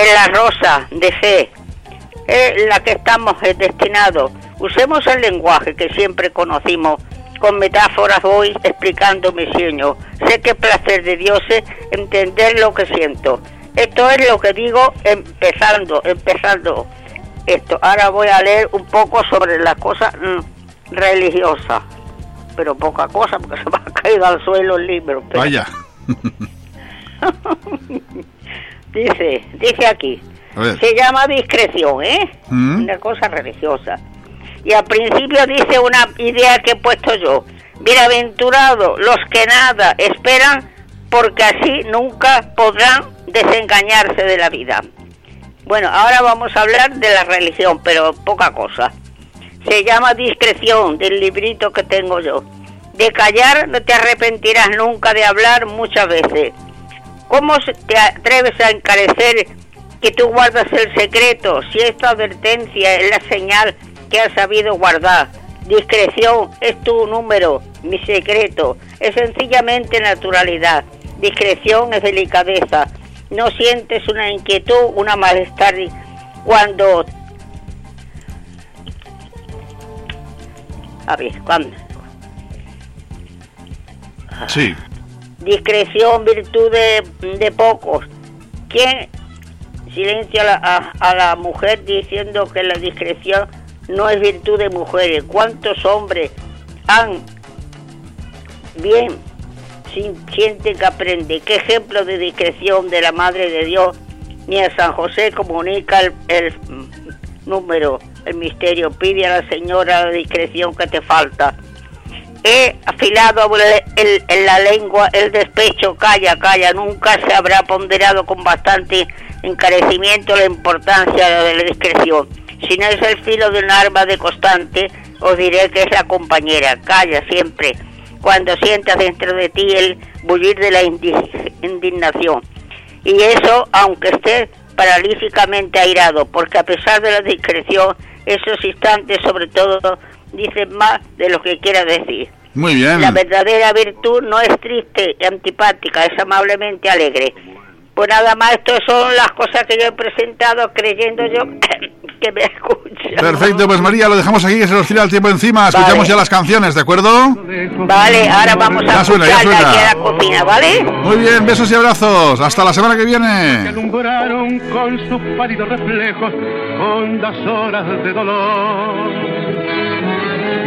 es la rosa de fe, es la que estamos destinados. Usemos el lenguaje que siempre conocimos. Con metáforas voy explicando mi sueño. Sé que placer de Dios es entender lo que siento. Esto es lo que digo empezando esto. Ahora voy a leer un poco sobre las cosas religiosas. Pero poca cosa, porque se me ha caído al suelo el libro. Pero... Vaya. dice aquí. Se llama discreción, una cosa religiosa. Y al principio dice una idea que he puesto yo. Bienaventurados los que nada esperan, porque así nunca podrán desengañarse de la vida. Bueno, ahora vamos a hablar de la religión, pero poca cosa. Se llama discreción, del librito que tengo yo. De callar no te arrepentirás nunca, de hablar muchas veces. ¿Cómo te atreves a encarecer que tú guardas el secreto, si esta advertencia es la señal que has sabido guardar? Discreción es tu número, mi secreto, es sencillamente naturalidad. Discreción es delicadeza. No sientes una inquietud, una malestar cuando... A ver, ¿cuándo? Sí. Discreción, virtud de pocos. ¿Quién silencia a la mujer diciendo que la discreción no es virtud de mujeres? ¿Cuántos hombres han bien sienten que aprende? ¿Qué ejemplo de discreción de la Madre de Dios? Ni a San José comunica el número, el misterio. Pide a la Señora la discreción que te falta. He afilado en la lengua el despecho, calla, nunca se habrá ponderado con bastante encarecimiento la importancia de la discreción. Si no es el filo de un arma de constante, os diré que es la compañera. Calla siempre, cuando sientas dentro de ti el bullir de la indignación. Y eso, aunque estés paralíticamente airado, porque a pesar de la discreción, esos instantes sobre todo dicen más de lo que quiera decir. Muy bien. La verdadera virtud no es triste y antipática, es amablemente alegre. Pues nada más, estas son las cosas que yo he presentado, creyendo yo que me escuchan. Perfecto, pues María, lo dejamos aquí, que se nos tira el tiempo encima. Escuchamos ya las canciones, ¿de acuerdo? Vale, ahora vamos a escuchar aquí a la cocina, ¿vale? Muy bien, besos y abrazos. Hasta la semana que viene. Que alumbraron con sus pálidos reflejos hondas horas de dolor.